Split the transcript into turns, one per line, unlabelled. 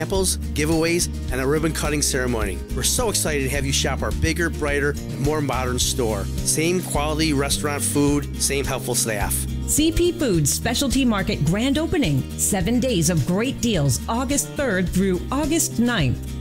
samples, giveaways, and a ribbon cutting ceremony. We're so excited to have you shop our bigger, brighter, and more modern store. Same quality restaurant food, same helpful staff.
CP Foods Specialty Market grand opening. 7 days of great deals, August 3rd through August 9th.